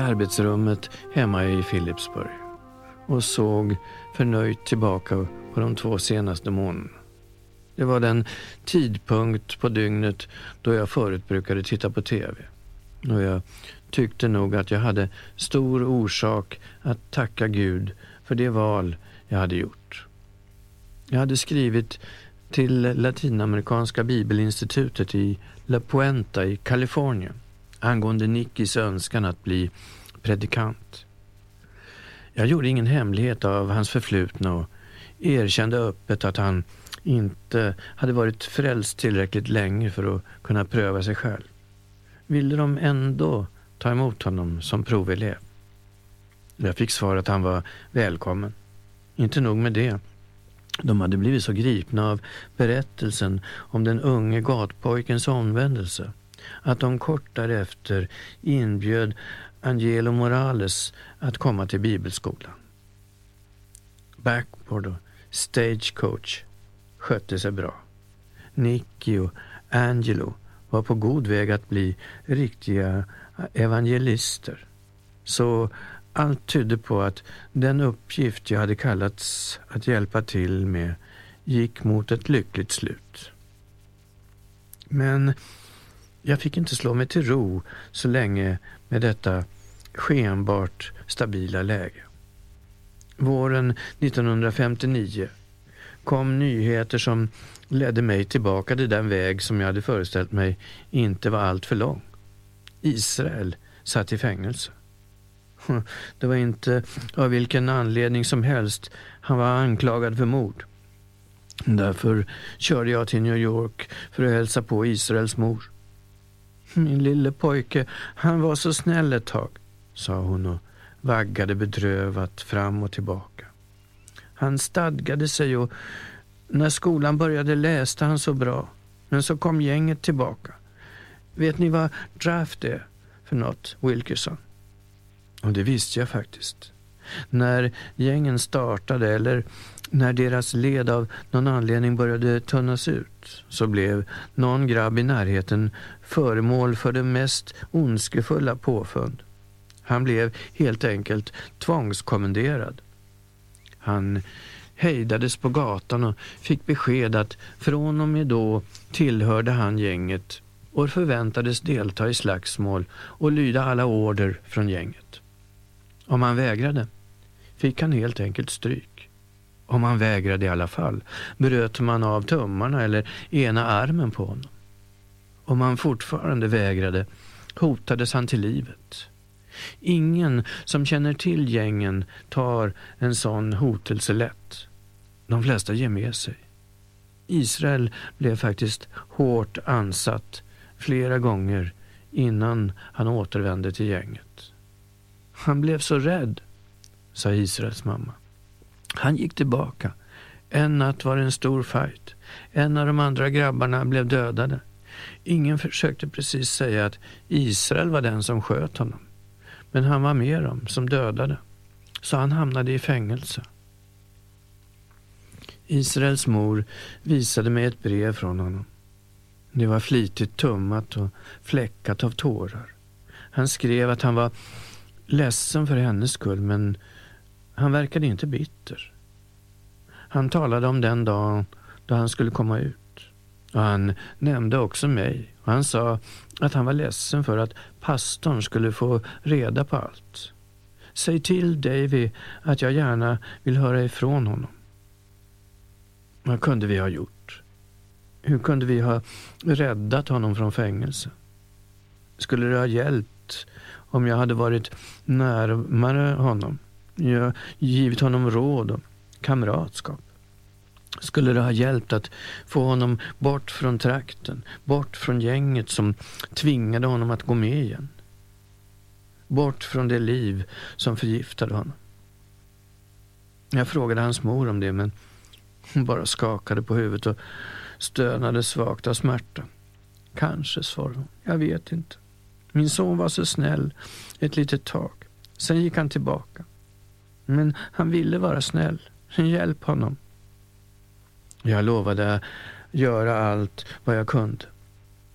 arbetsrummet hemma i Philipsburg och såg förnöjt tillbaka på de 2 senaste månaderna. Det var den tidpunkt på dygnet då jag förut brukade titta på tv. Och jag tyckte nog att jag hade stor orsak att tacka Gud för det val jag hade gjort. Jag hade skrivit till Latinamerikanska bibelinstitutet i La Puenta i Kalifornien angående Nickis önskan att bli predikant. Jag gjorde ingen hemlighet av hans förflutna och erkände öppet att han inte hade varit frälst tillräckligt länge för att kunna pröva sig själv. Ville de ändå ta emot honom som provelev? Jag fick svar att han var välkommen. Inte nog med det. De hade blivit så gripna av berättelsen om den unge gatpojkens omvändelse att de kort därefter inbjöd Angelo Morales att komma till bibelskolan. Backboard och Stagecoach skötte sig bra. Nicky och Angelo var på god väg att bli riktiga evangelister. Så allt tydde på att den uppgift jag hade kallats att hjälpa till med gick mot ett lyckligt slut. Men jag fick inte slå mig till ro så länge med detta skenbart stabila läge. Våren 1959 kom nyheter som ledde mig tillbaka till den väg som jag hade föreställt mig inte var allt för lång. Israel satt i fängelse. Det var inte av vilken anledning som helst han var anklagad för mord. Därför körde jag till New York för att hälsa på Israels mor. Min lille pojke, han var så snäll ett tag, sa hon och vaggade bedrövat fram och tillbaka. Han stadgade sig och när skolan började läste han så bra. Men så kom gänget tillbaka. Vet ni vad draft är för något, Wilkerson? Och det visste jag faktiskt. När gängen startade eller när deras led av någon anledning började tunnas ut så blev någon grabb i närheten föremål för det mest ondskefulla påfund. Han blev helt enkelt tvångskommenderad. Han hejdades på gatan och fick besked att från och med då tillhörde han gänget och förväntades delta i slagsmål och lyda alla order från gänget. Om han vägrade fick han helt enkelt stryk. Om han vägrade i alla fall bröt man av tummarna eller ena armen på honom. Om han fortfarande vägrade hotades han till livet. Ingen som känner till gängen tar en sån hotelse lätt. De flesta ger med sig. Israel blev faktiskt hårt ansatt flera gånger innan han återvände till gänget. Han blev så rädd, sa Israels mamma. Han gick tillbaka. En natt var en stor fight. En av de andra grabbarna blev dödade. Ingen försökte precis säga att Israel var den som sköt honom. Men han var med dem som dödade. Så han hamnade i fängelse. Israels mor visade mig ett brev från honom. Det var flitigt tummat och fläckat av tårar. Han skrev att han var ledsen för hennes skull, men han verkade inte bitter. Han talade om den dagen då han skulle komma ut. Och han nämnde också mig. Och han sa att han var ledsen för att pastorn skulle få reda på allt. Säg till Davy att jag gärna vill höra ifrån honom. Vad kunde vi ha gjort? Hur kunde vi ha räddat honom från fängelse? Skulle det ha hjälpt om jag hade varit närmare honom? Jag givit honom råd och kamratskap. Skulle det ha hjälpt att få honom bort från trakten, bort från gänget som tvingade honom att gå med igen? Bort från det liv som förgiftade honom. Jag frågade hans mor om det, men hon bara skakade på huvudet och stönade svagt av smärta. Kanske, svarade hon. Jag vet inte. Min son var så snäll ett litet tag. Sen gick han tillbaka. Men han ville vara snäll. Hjälp honom. Jag lovade göra allt vad jag kunde.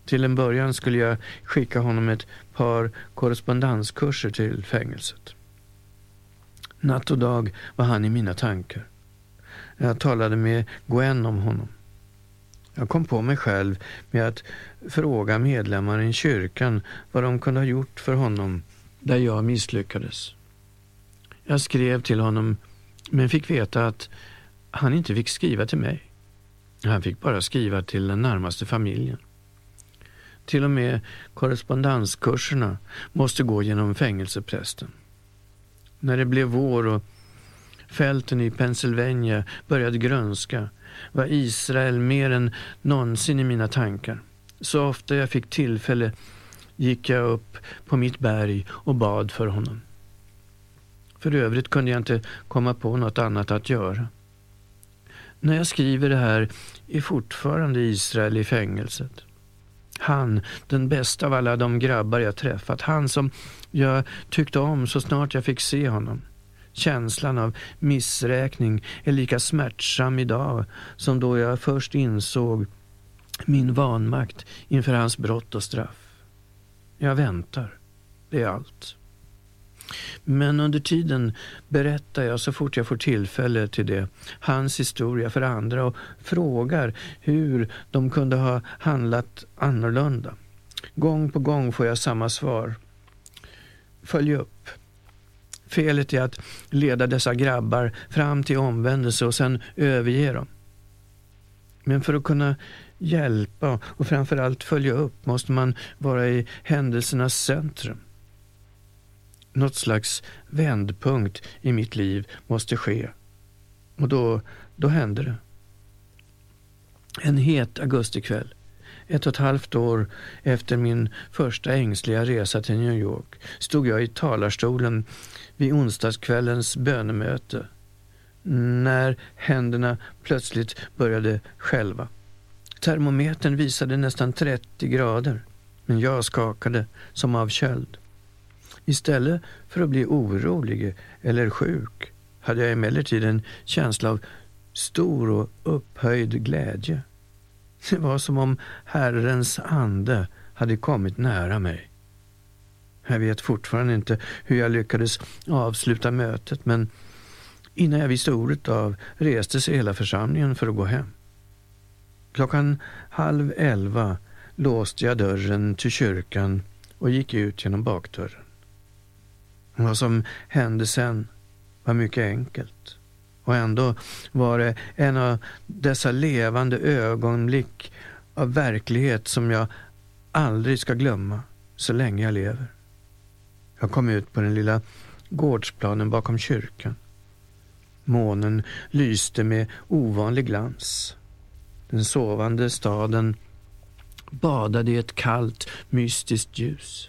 Till en början skulle jag skicka honom ett par korrespondenskurser till fängelset. Natt och dag var han i mina tankar. Jag talade med Gwen om honom. Jag kom på mig själv med att fråga medlemmar i kyrkan vad de kunde ha gjort för honom där jag misslyckades. Jag skrev till honom men fick veta att han inte fick skriva till mig. Han fick bara skriva till den närmaste familjen. Till och med korrespondenskurserna måste gå genom fängelseprästen. När det blev vår och fälten i Pennsylvania började grönska var Israel mer än någonsin i mina tankar. Så ofta jag fick tillfälle gick jag upp på mitt berg och bad för honom. För övrigt kunde jag inte komma på något annat att göra. När jag skriver det här är fortfarande Israel i fängelset. Han, den bästa av alla de grabbar jag träffat. Han som jag tyckte om så snart jag fick se honom. Känslan av missräkning är lika smärtsam idag som då jag först insåg min vanmakt inför hans brott och straff. Jag väntar. Det är allt. Men under tiden berättar jag så fort jag får tillfälle till det hans historia för andra och frågar hur de kunde ha handlat annorlunda. Gång på gång får jag samma svar. Följ upp. Felet är att leda dessa grabbar fram till omvändelse och sen överge dem. Men för att kunna hjälpa och framförallt följa upp måste man vara i händelsernas centrum. Något slags vändpunkt i mitt liv måste ske. Och då hände det. En het augustikväll, 1,5 år efter min första ängsliga resa till New York, stod jag i talarstolen vid onsdagskvällens bönemöte när händerna plötsligt började skälva. Termometern visade nästan 30 grader, men jag skakade som av köld. Istället för att bli orolig eller sjuk hade jag emellertid en känsla av stor och upphöjd glädje. Det var som om Herrens ande hade kommit nära mig. Jag vet fortfarande inte hur jag lyckades avsluta mötet, men innan jag visste ordet av reste sig hela församlingen för att gå hem. 10:30 låste jag dörren till kyrkan och gick ut genom bakdörren. Vad som hände sen var mycket enkelt. Och ändå var det en av dessa levande ögonblick av verklighet som jag aldrig ska glömma så länge jag lever. Jag kom ut på den lilla gårdsplanen bakom kyrkan. Månen lyste med ovanlig glans. Den sovande staden badade i ett kallt, mystiskt ljus.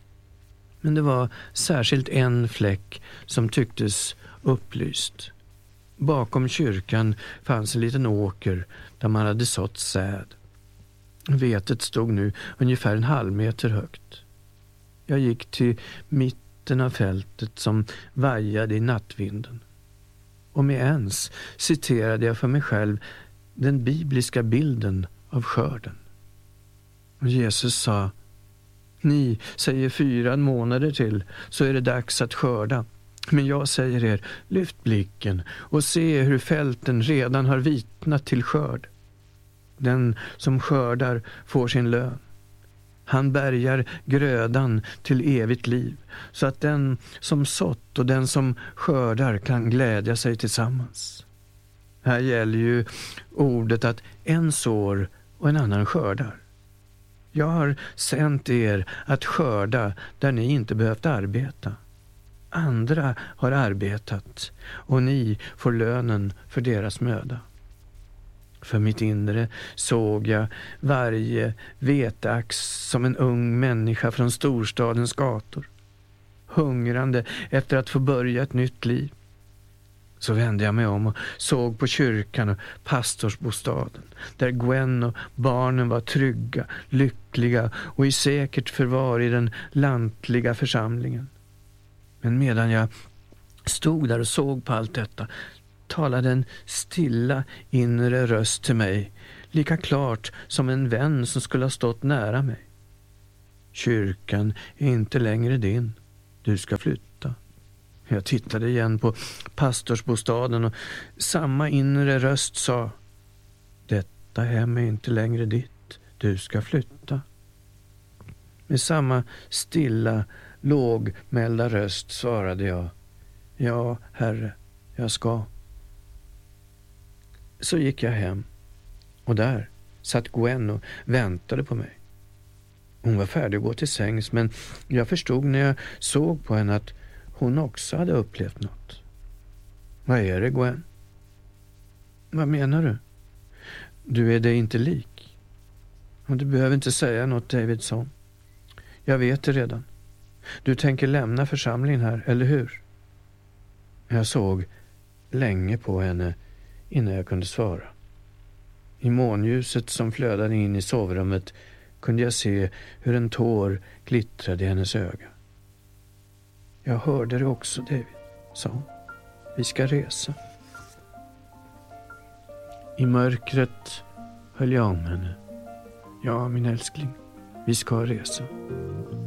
Men det var särskilt en fläck som tycktes upplyst. Bakom kyrkan fanns en liten åker där man hade sått säd. Vetet stod nu ungefär 1/2 meter högt. Jag gick till mitten av fältet som vajade i nattvinden. Och med ens citerade jag för mig själv den bibliska bilden av skörden. Och Jesus sa: ni säger 4 månader till så är det dags att skörda. Men jag säger er, lyft blicken och se hur fälten redan har vitnat till skörd. Den som skördar får sin lön. Han bärgar grödan till evigt liv, så att den som sått och den som skördar kan glädja sig tillsammans. Här gäller ju ordet att en sår och en annan skördar. Jag har sänt er att skörda där ni inte behövt arbeta. Andra har arbetat och ni får lönen för deras möda. För mitt inre såg jag varje veteax som en ung människa från storstadens gator, hungrande efter att få börja ett nytt liv. Så vände jag mig om och såg på kyrkan och pastorsbostaden, där Gwen och barnen var trygga, lyckliga och i säkert förvar i den lantliga församlingen. Men medan jag stod där och såg på allt detta talade en stilla inre röst till mig, lika klart som en vän som skulle ha stått nära mig. Kyrkan är inte längre din. Du ska flytta. Jag tittade igen på pastorsbostaden och samma inre röst sa: detta hem är inte längre ditt. Du ska flytta. Med samma stilla, lågmälda röst svarade jag: ja, Herre, jag ska. Så gick jag hem och där satt Gwen och väntade på mig. Hon var färdig att gå till sängs, men jag förstod när jag såg på henne att hon också hade upplevt något. Vad är det, Gwen? Vad menar du? Du är dig inte lik. Och du behöver inte säga något, Davidson. Jag vet det redan. Du tänker lämna församlingen här, eller hur? Jag såg länge på henne innan jag kunde svara. I månljuset som flödade in i sovrummet kunde jag se hur en tår glittrade i hennes öga. Jag hörde det också, David, sa hon. Vi ska resa. I mörkret höll jag om henne. Ja, min älskling, vi ska resa.